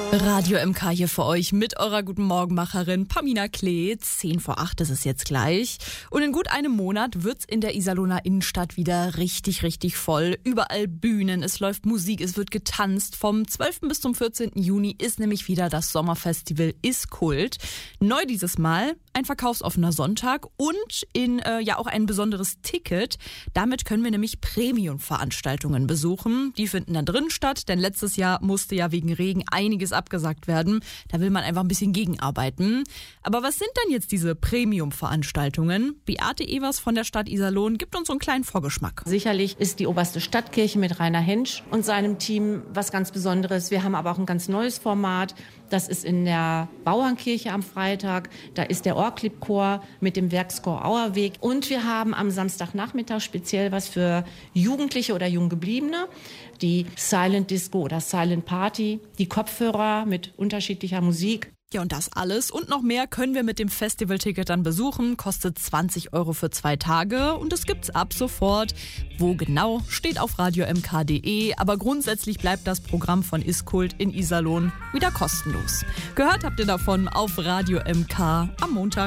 Radio MK hier für euch mit eurer Guten Morgenmacherin Pamina Klee. 7:10 ist es jetzt gleich. Und in gut einem Monat wird's in der Iserlohner Innenstadt wieder richtig, richtig voll. Überall Bühnen, es läuft Musik, es wird getanzt. Vom 12. bis zum 14. Juni ist nämlich wieder das Sommerfestival Iskult. Neu dieses Mal ein verkaufsoffener Sonntag und auch ein besonderes Ticket. Damit können wir nämlich Premium-Veranstaltungen besuchen. Die finden dann drin statt, denn letztes Jahr musste ja wegen Regen einiges abgesagt werden. Da will man einfach ein bisschen gegenarbeiten. Aber was sind denn jetzt diese Premium-Veranstaltungen? Beate Evers von der Stadt Iserlohn gibt uns so einen kleinen Vorgeschmack. Sicherlich ist die Oberste Stadtkirche mit Rainer Hentsch und seinem Team was ganz Besonderes. Wir haben aber auch ein ganz neues Format. Das ist in der Bauernkirche am Freitag. Da ist der Orklip-Chor mit dem Werkschor Auerweg. Und wir haben am Samstagnachmittag speziell was für Jugendliche oder Junggebliebene. Die Silent Disco oder Silent Party, die Kopfhörer mit unterschiedlicher Musik. Ja, und das alles und noch mehr können wir mit dem Festivalticket dann besuchen. Kostet 20 € für 2 Tage und es gibt's ab sofort. Wo genau, steht auf radiomk.de. Aber grundsätzlich bleibt das Programm von Iskult in Iserlohn wieder kostenlos. Gehört habt ihr davon auf Radio MK am Montag.